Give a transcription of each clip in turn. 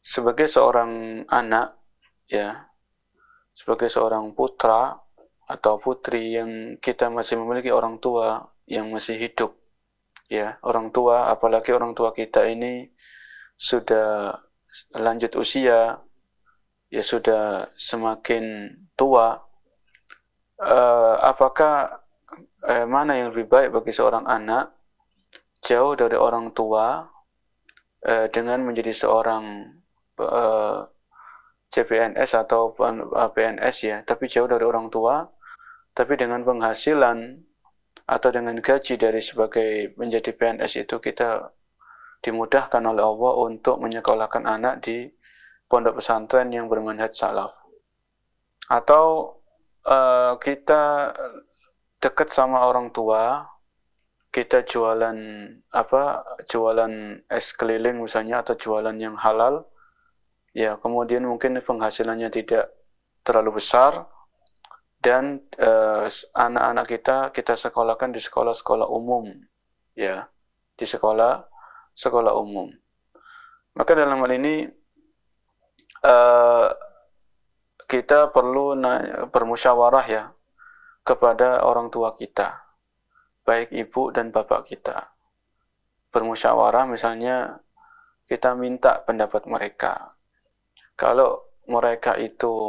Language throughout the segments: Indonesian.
sebagai seorang anak, ya, sebagai seorang putra atau putri yang kita masih memiliki orang tua yang masih hidup, ya, orang tua, apalagi orang tua kita ini sudah lanjut usia, ya sudah semakin tua, apakah mana yang lebih baik bagi seorang anak jauh dari orang tua dengan menjadi seorang eh, CPNS atau PNS, ya, tapi jauh dari orang tua, tapi dengan penghasilan atau dengan gaji dari sebagai menjadi PNS itu kita dimudahkan oleh Allah untuk menyekolahkan anak di pondok pesantren yang bermanhaj salaf. Atau kita dekat sama orang tua, kita jualan jualan es keliling misalnya atau jualan yang halal, ya, kemudian mungkin penghasilannya tidak terlalu besar dan anak-anak kita sekolahkan di sekolah-sekolah umum, ya, di sekolah umum. Maka dalam hal ini uh, kita perlu bermusyawarah, ya, kepada orang tua kita, baik ibu dan bapak kita. Bermusyawarah, misalnya kita minta pendapat mereka. Kalau mereka itu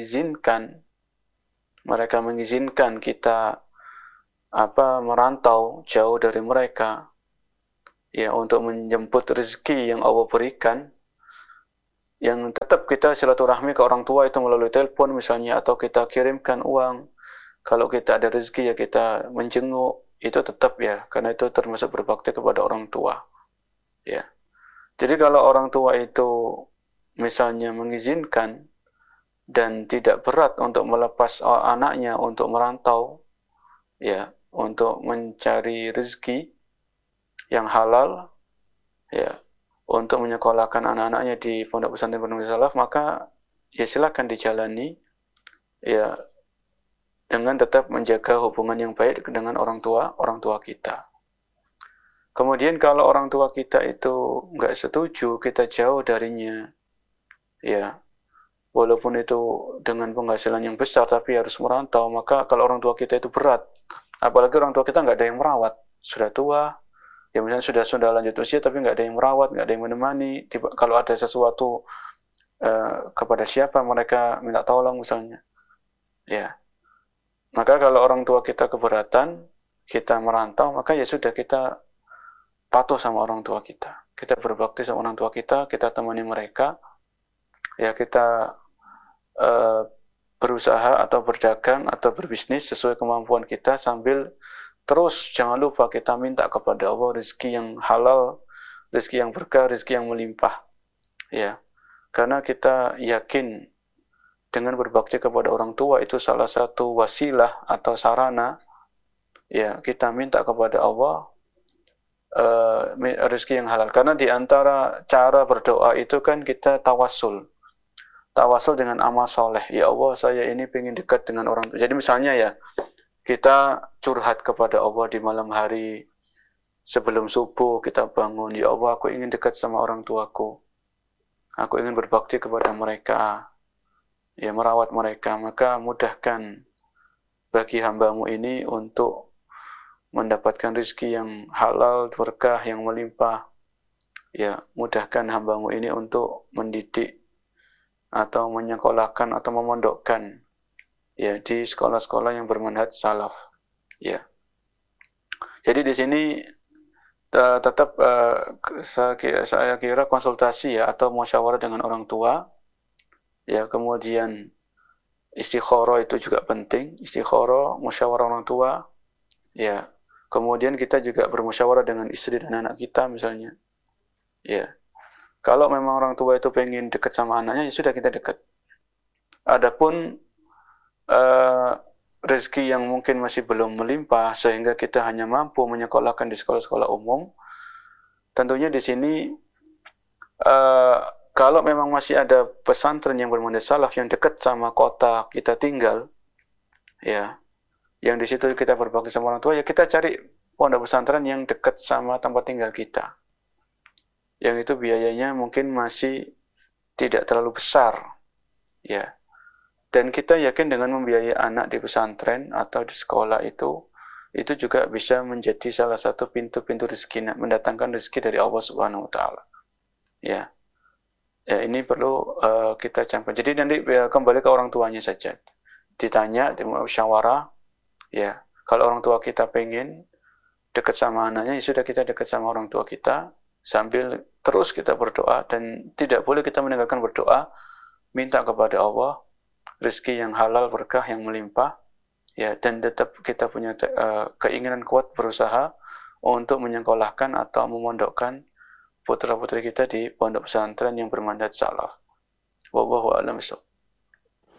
mereka mengizinkan kita merantau jauh dari mereka, ya, untuk menjemput rezeki yang Allah berikan, yang tetap kita silaturahmi ke orang tua itu melalui telepon misalnya, atau kita kirimkan uang. Kalau kita ada rezeki, ya kita menjenguk, itu tetap, ya, karena itu termasuk berbakti kepada orang tua, ya. Jadi kalau orang tua itu misalnya mengizinkan dan tidak berat untuk melepas anaknya untuk merantau, ya, untuk mencari rezeki yang halal, ya, untuk menyekolahkan anak-anaknya di pondok pesantren Pondok Salaf, maka ya silakan dijalani, ya, dengan tetap menjaga hubungan yang baik dengan orang tua kita. Kemudian kalau orang tua kita itu nggak setuju, kita jauh darinya, ya, walaupun itu dengan penghasilan yang besar tapi harus merantau, maka kalau orang tua kita itu berat, apalagi orang tua kita nggak ada yang merawat, sudah tua, ya, misalnya sudah lanjut usia tapi nggak ada yang merawat, nggak ada yang menemani, kalau ada sesuatu kepada siapa mereka minta tolong misalnya, ya. Maka kalau orang tua kita keberatan, kita merantau, maka ya sudah, kita patuh sama orang tua kita. Kita berbakti sama orang tua kita temani mereka, ya, kita berusaha atau berdagang atau berbisnis sesuai kemampuan kita, sambil terus jangan lupa kita minta kepada Allah rezeki yang halal, rezeki yang berkah, rezeki yang melimpah, ya. Karena kita yakin dengan berbakti kepada orang tua itu salah satu wasilah atau sarana, ya, kita minta kepada Allah rezeki yang halal. Karena di antara cara berdoa itu kan kita tawasul dengan amal soleh. Ya Allah, saya ini pengen dekat dengan orang tua. Jadi misalnya, ya, kita curhat kepada Allah di malam hari sebelum subuh, kita bangun, ya Allah, aku ingin dekat sama orang tuaku, aku ingin berbakti kepada mereka, ya, merawat mereka, maka mudahkan bagi hambamu ini untuk mendapatkan rezeki yang halal, berkah, yang melimpah, ya, mudahkan hambamu ini untuk mendidik atau menyekolahkan atau memondokkan, ya, di sekolah-sekolah yang bermanhaj salaf, ya. Jadi di sini tetap saya kira konsultasi, ya, atau musyawarah dengan orang tua, ya, kemudian istikharah itu juga penting, istikharah, musyawarah orang tua, ya, kemudian kita juga bermusyawarah dengan istri dan anak kita misalnya, ya. Kalau memang orang tua itu pengen dekat sama anaknya, ya sudah, kita dekat. Adapun rezeki yang mungkin masih belum melimpah sehingga kita hanya mampu menyekolahkan di sekolah-sekolah umum, tentunya di sini kalau memang masih ada pesantren yang bermanhaj salaf yang dekat sama kota kita tinggal, ya, yang di situ kita berbakti sama orang tua, ya, kita cari pondok pesantren yang dekat sama tempat tinggal kita, yang itu biayanya mungkin masih tidak terlalu besar, ya. Dan kita yakin dengan membiayai anak di pesantren atau di sekolah itu juga bisa menjadi salah satu pintu-pintu rezeki, mendatangkan rezeki dari Allah Subhanahu wa taala. Ya. Ya, ini perlu kita camkan. Jadi nanti kembali ke orang tuanya saja. Ditanya, di musyawarah, ya. Kalau orang tua kita pengen dekat sama anaknya, ya sudah kita dekat sama orang tua kita sambil terus kita berdoa, dan tidak boleh kita meninggalkan berdoa, minta kepada Allah rezeki yang halal, berkah, yang melimpah, ya, dan tetap kita punya keinginan kuat berusaha untuk menyekolahkan atau memondokkan putra-putri kita di pondok pesantren yang bermandat salaf. Wallahu a'lam bishawab.